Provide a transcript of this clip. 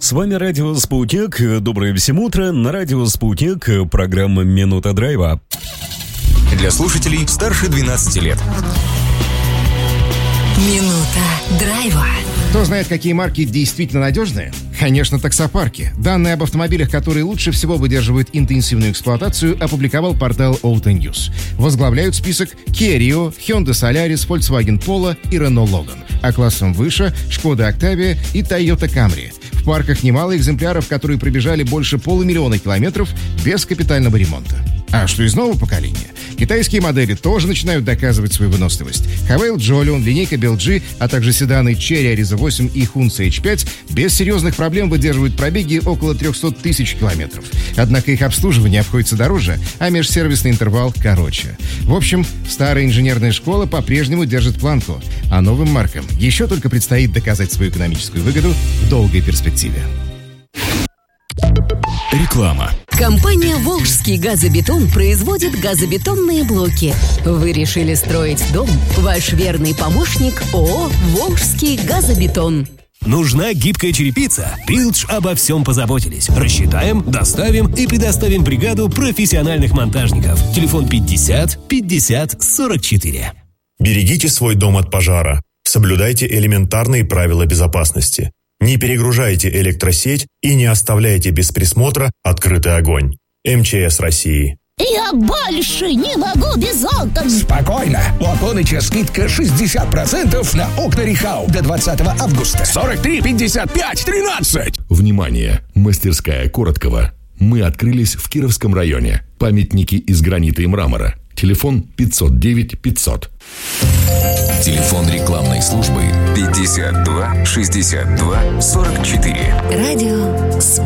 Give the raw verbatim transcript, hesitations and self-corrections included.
С вами Радио Спутник. Доброе всем утро. На Радио Спутник программа «Минута драйва». Для слушателей старше двенадцати лет. Минута драйва. Кто знает, какие марки действительно надежные? Конечно, таксопарки. Данные об автомобилях, которые лучше всего выдерживают интенсивную эксплуатацию, опубликовал портал Autonews. Возглавляют список Kia Rio, Hyundai Solaris, Volkswagen Polo и Renault Logan. А классом выше — Skoda Octavia и Toyota Camry. В парках немало экземпляров, которые пробежали больше полумиллиона километров без капитального ремонта. А что из нового поколения? Китайские модели тоже начинают доказывать свою выносливость. Хавейл Джолион, линейка би эл джи, а также седаны Chery Ariza восемь и Hunza эйч пять без серьезных проблем выдерживают пробеги около триста тысяч километров. Однако их обслуживание обходится дороже, а межсервисный интервал короче. В общем, старая инженерная школа по-прежнему держит планку, а новым маркам еще только предстоит доказать свою экономическую выгоду в долгой перспективе. Реклама. Компания «Волжский газобетон» производит газобетонные блоки. Вы решили строить дом? Ваш верный помощник ООО «Волжский газобетон». Нужна гибкая черепица? Пилдж обо всем позаботились. Рассчитаем, доставим и предоставим бригаду профессиональных монтажников. Телефон пятьдесят пятьдесят сорок четыре. Берегите свой дом от пожара. Соблюдайте элементарные правила безопасности. Не перегружайте электросеть и не оставляйте без присмотра открытый огонь. эм че эс России. Я больше не могу без окон. Спокойно. У Аполлоныча скидка шестьдесят процентов на окна Рихау до двадцатого августа. сорок три пятьдесят пять тринадцать. Внимание! Мастерская Короткова. Мы открылись в Кировском районе. Памятники из гранита и мрамора. Телефон пятьсот девять пятьсот. Телефон рекламной службы пятьдесят два шестьдесят два сорок четыре.